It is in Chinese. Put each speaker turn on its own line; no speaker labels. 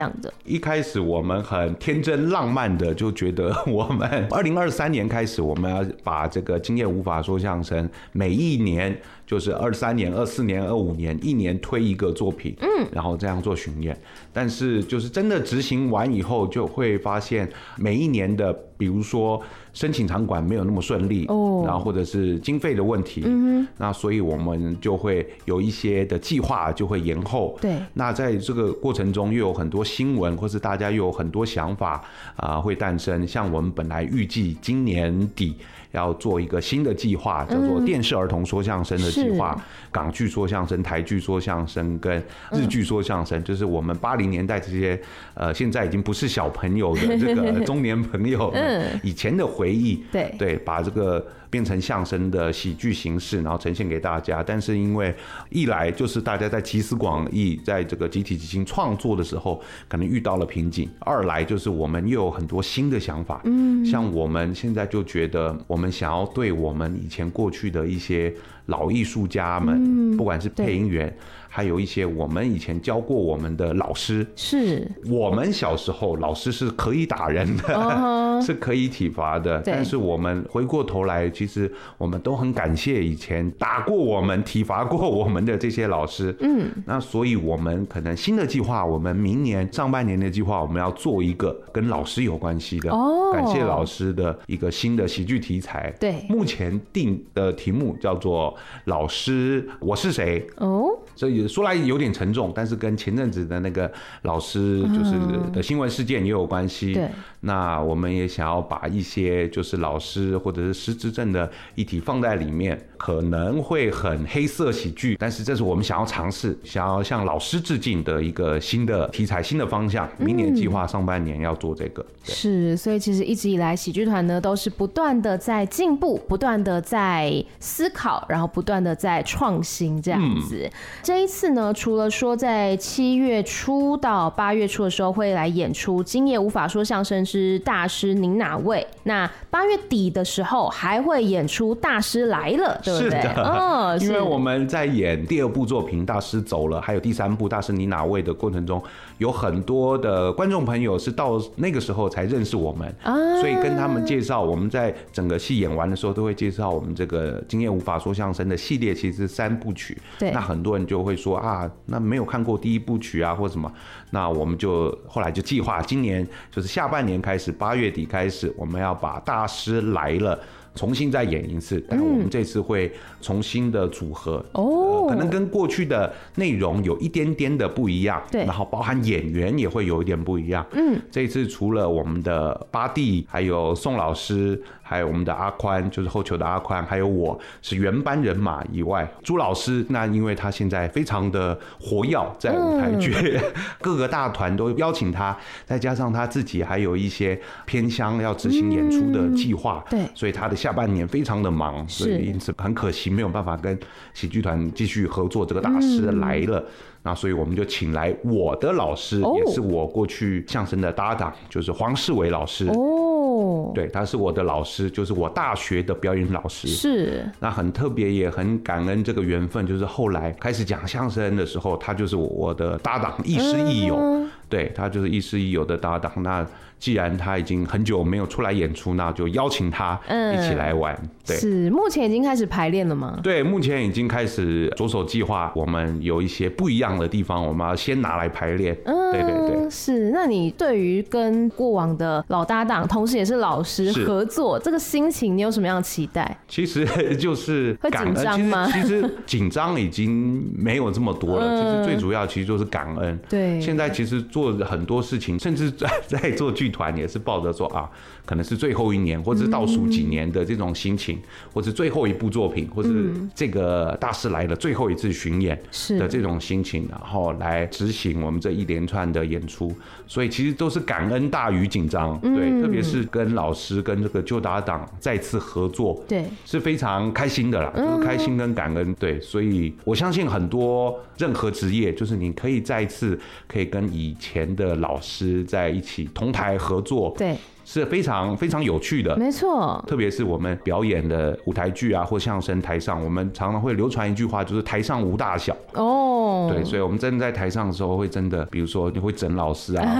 样的？
一开始我们很天真浪漫的就觉得，我们2023年开始，我们要把这个今夜无法说相声每一年，就是23年、24年、25年，一年推一个作品，然后这样做巡演。但是就是真的执行完以后，就会发现每一年的，比如说申请场馆没有那么顺利，然后或者是经费的问题，那所以我们就会有一些的计划就会延后。
对，
那在这个过程中又有很多新闻，或是大家又有很多想法会诞生。像我们本来预计今年底要做一个新的计划，叫做电视儿童说相声的计划，港剧说相声、台剧说相声跟日剧说相声，就是我们80年代这些现在已经不是小朋友的这个中年朋友以前的回忆，对，把这个变成相声的喜剧形式，然后呈现给大家。但是因为一来就是大家在集思广益，在这个集体即兴创作的时候，可能遇到了瓶颈；二来就是我们又有很多新的想法，像我们现在就觉得，我们想要对我们以前过去的一些老艺术家们，不管是配音员，还有一些我们以前教过我们的老师，是我们小时候老师是可以打人的，是可以体罚的，但是我们回过头来，其实我们都很感谢以前打过我们、体罚过我们的这些老师。那所以我们可能新的计划，我们明年上半年的计划，我们要做一个跟老师有关系的，感谢老师的一个新的喜剧题材。对，目前定的题目叫做“老师我是谁”。所以说来有点沉重，但是跟前阵子的那个老师就是的新闻事件也有关系。那我们也想要把一些就是老师或者是失智症的议题放在里面，可能会很黑色喜剧，但是这是我们想要尝试，想要向老师致敬的一个新的题材、新的方向。明年计划上半年要做这个。
是，所以其实一直以来喜剧团呢都是不断的在进步，不断的在思考，然后不断的在创新这样子。这一次呢，除了说在7月初到8月初的时候会来演出《今夜无法说相声之大师您哪位》，那8月底的时候还会演出《大师来了》，对不对？是的，
因为我们在演第2部作品《大师走了》，还有第3部《大师你哪位》的过程中，有很多的观众朋友是到那个时候才认识我们，所以跟他们介绍，我们在整个戏演完的时候都会介绍我们这个《今夜无法说相声》的系列，其实是3部曲。那很多人就会说那没有看过第1部曲或什么，那我们就后来就计划今年就是下半年开始，8月底开始，我们要把《大师来了》重新再演一次，但我们这次会重新的组合，可能跟过去的内容有一点点的不一样，然后包含演员也会有一点不一样。这一次除了我们的巴蒂，还有宋老师，还有我们的阿宽，就是后球的阿宽，还有我是原班人马以外，朱老师那因为他现在非常的活跃在舞台剧，各个大团都邀请他，再加上他自己还有一些偏乡要执行演出的计划，所以他的下半年非常的忙，所以因此很可惜没有办法跟喜剧团继续合作。这个大师来了，那所以我们就请来我的老师，也是我过去相声的搭档，就是黄世伟老师。对，他是我的老师，就是我大学的表演老师。是，那很特别，也很感恩这个缘分，就是后来开始讲相声的时候，他就是我的搭档，亦师亦友。对，他就是亦师亦友的搭档。那既然他已经很久没有出来演出，那就邀请他一起来玩。对，
是，目前已经开始排练了吗？
对，目前已经开始着手计划，我们有一些不一样的地方，我们要先拿来排练。对对对，
是。那你对于跟过往的老搭档，同时也是老师合作，这个心情你有什么样的期待？
其实就是
会紧张吗？
其实紧张已经没有这么多了。其实最主要其实就是感恩。对，现在其实做很多事情，甚至在做剧团也是抱着说可能是最后1年，或者是倒数几年的这种心情，或是最后一部作品，或是这个大师来了最后一次巡演的这种心情，然后来执行我们这一连串的演出。所以其实都是感恩大于紧张。对，特别是跟老师跟这个旧搭档再次合作，对，是非常开心的啦，就是开心跟感恩。对，所以我相信很多任何职业，就是你可以再次可以跟以前前的老师在一起同台合作，
对，
是非常非常有趣的。
没错，
特别是我们表演的舞台剧啊或相声台上，我们常常会流传一句话，就是台上无大小。
哦，
对，所以我们真的在台上的时候会真的，比如说你会整老师啊。